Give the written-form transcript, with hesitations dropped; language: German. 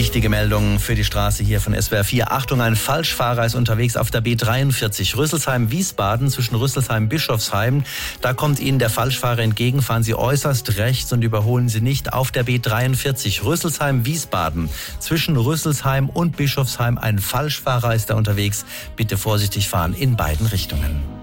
Wichtige Meldung für die Straße hier von SWR 4. Achtung, ein Falschfahrer ist unterwegs auf der B43 Rüsselsheim-Wiesbaden zwischen Rüsselsheim-Bischofsheim. Da kommt Ihnen der Falschfahrer entgegen. Fahren Sie äußerst rechts und überholen Sie nicht auf der B43 Rüsselsheim-Wiesbaden. Zwischen Rüsselsheim und Bischofsheim ein Falschfahrer ist da unterwegs. Bitte vorsichtig fahren in beiden Richtungen.